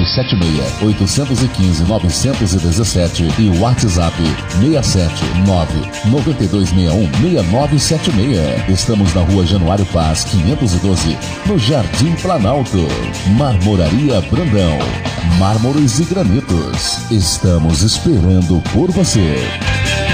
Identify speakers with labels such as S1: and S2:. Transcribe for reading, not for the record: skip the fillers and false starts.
S1: 976 e WhatsApp 67992616976. Estamos na Rua Januário Paz, 512, no Jardim Planalto. Marmoraria Brandão, mármores e granitos. Estamos esperando por você.